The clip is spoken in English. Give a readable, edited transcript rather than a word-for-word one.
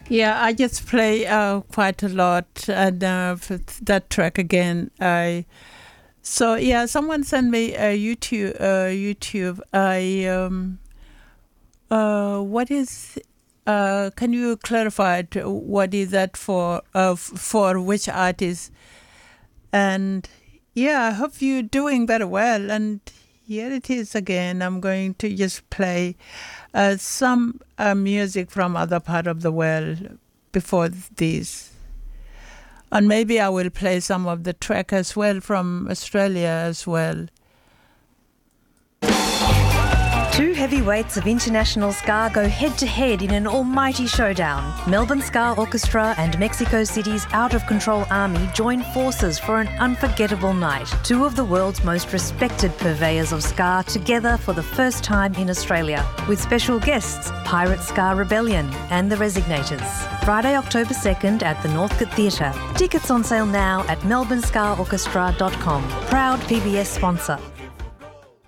Yeah, I just play quite a lot, and for that track again. So yeah, someone sent me a YouTube. YouTube. What is? Can you clarify what is that for? For which artist? And yeah, I hope you're doing very well. And here it is again. I'm going to just play some music from other part of the world before this. And maybe I will play some of the track as well from Australia as well. Two heavyweights of international ska go head-to-head in an almighty showdown. Melbourne Ska Orchestra and Mexico City's Out of Control Army join forces for an unforgettable night. Two of the world's most respected purveyors of ska together for the first time in Australia, with special guests Pirate Ska Rebellion and the Resignators. Friday, October 2nd at the Northcote Theatre. Tickets on sale now at melbourneskaorchestra.com. Proud PBS sponsor.